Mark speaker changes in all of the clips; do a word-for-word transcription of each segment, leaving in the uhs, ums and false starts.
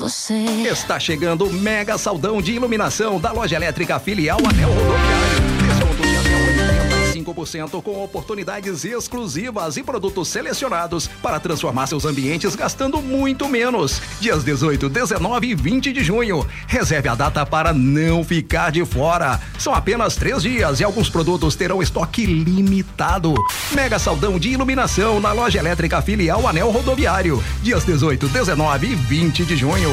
Speaker 1: você.
Speaker 2: Está chegando o mega saldão de iluminação da Loja Elétrica Filial Anel Rodoviário. Desconto de até oitenta e cinco por cento com oportunidades exclusivas e produtos selecionados para transformar seus ambientes gastando muito menos. Dias dezoito, dezenove e vinte de junho. Reserve a data para não ficar de fora. São apenas três dias e alguns produtos terão estoque limitado. Mega saldão de iluminação na Loja Elétrica Filial Anel Rodoviário. Dias dezoito, dezenove e vinte de junho.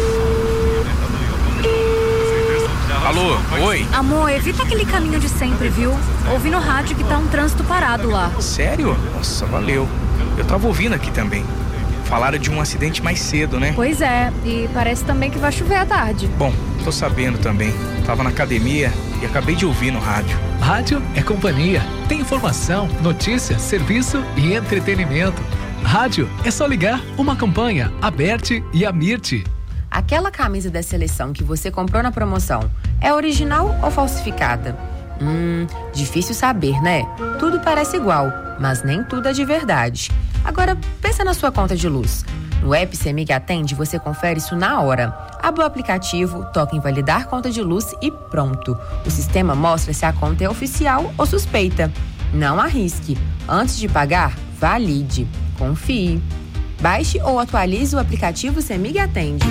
Speaker 3: Alô, oi?
Speaker 4: Amor, evita aquele caminho de sempre, viu? Ouvi no rádio que tá um trânsito parado lá.
Speaker 3: Sério? Nossa, valeu. Eu tava ouvindo aqui também. Falaram de um acidente mais cedo, né?
Speaker 4: Pois é, e parece também que vai chover à tarde.
Speaker 3: Bom, tô sabendo também. Tava na academia e acabei de ouvir no rádio.
Speaker 5: Rádio é companhia. Tem informação, notícia, serviço e entretenimento. Rádio é só ligar uma campanha, a Berti e a Mirti.
Speaker 6: Aquela camisa da seleção que você comprou na promoção é original ou falsificada? Hum, difícil saber, né? Tudo parece igual, mas nem tudo é de verdade. Agora, pensa na sua conta de luz. No app CEMIG Atende, você confere isso na hora. Abre o aplicativo, toca em validar conta de luz e pronto. O sistema mostra se a conta é oficial ou suspeita. Não arrisque. Antes de pagar, valide. Confie. Baixe ou atualize o aplicativo CEMIG Atende.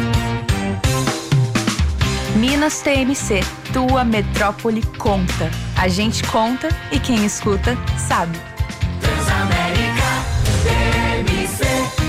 Speaker 7: Minas T M C, tua metrópole conta. A gente conta e quem escuta sabe.
Speaker 8: Transamérica T M C.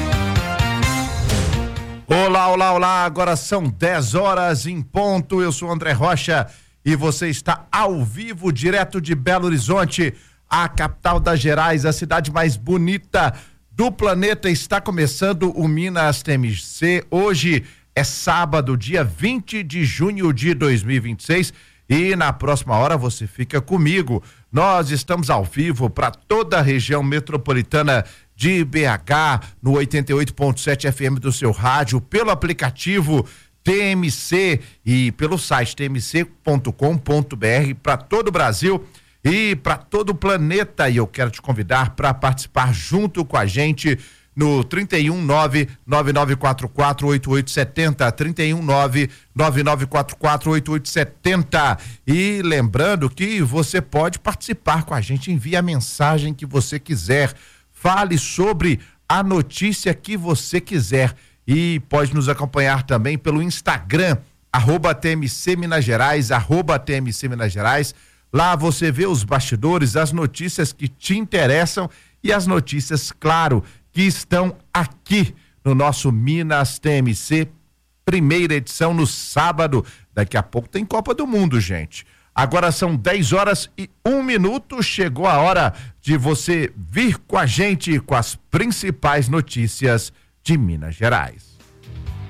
Speaker 9: Olá, olá, olá, agora são dez horas em ponto. Eu sou André Rocha e você está ao vivo, direto de Belo Horizonte, a capital das Gerais, a cidade mais bonita do planeta. Está começando o Minas T M C. Hoje é sábado, dia vinte de junho de dois mil e vinte e seis, e na próxima hora você fica comigo. Nós estamos ao vivo para toda a região metropolitana de B H, no oitenta e oito ponto sete F M do seu rádio, pelo aplicativo T M C e pelo site t m c ponto com ponto b r para todo o Brasil e para todo o planeta. E eu quero te convidar para participar junto com a gente no trinta e um, nove nove nove quatro quatro, oito oito sete zero, trinta e um, nove nove nove quatro quatro, oito oito sete zero. E lembrando que você pode participar com a gente, envie a mensagem que você quiser, fale sobre a notícia que você quiser e pode nos acompanhar também pelo Instagram, arroba T M C Minas Gerais, arroba T M C Minas Gerais. Lá você vê os bastidores, as notícias que te interessam e as notícias, claro, que estão aqui no nosso Minas T M C, primeira edição no sábado. Daqui a pouco tem Copa do Mundo, gente. Agora são dez horas e um minuto, chegou a hora de você vir com a gente com as principais notícias de Minas Gerais.